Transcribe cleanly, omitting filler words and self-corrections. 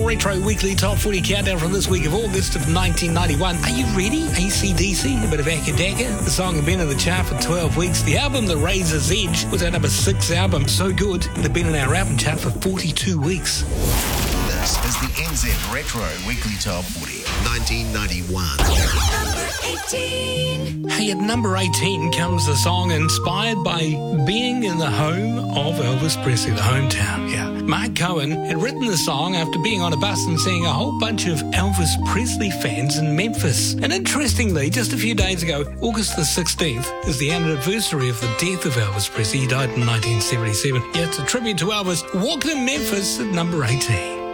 Retro Weekly Top 40 Countdown from this week of August of 1991. Are you ready? AC/DC, a bit of Acca Dacca. The song had been in the chart for 12 weeks. The album, The Razor's Edge, was our number 6 album. So good, it had been in our album chart for 42 weeks. This is the NZ Retro Weekly Top 40, 1991. Number 18. Hey, at number 18 comes a song inspired by being in the home of Elvis Presley, the hometown. Yeah. Mark Cohen had written the song after being on a bus and seeing a whole bunch of Elvis Presley fans in Memphis. And interestingly, just a few days ago, August the 16th, is the anniversary of the death of Elvis Presley. He died in 1977. Yeah, it's a tribute to Elvis. Walked in Memphis at number 18.